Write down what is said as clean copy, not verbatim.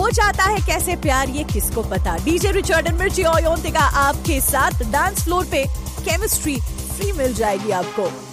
हो जाता है कैसे प्यार ये किसको पता। डीजे रिचर्ड एंड मिर्ची और योन्तिका आपके साथ डांस फ्लोर पे केमिस्ट्री फ्री मिल जाएगी आपको।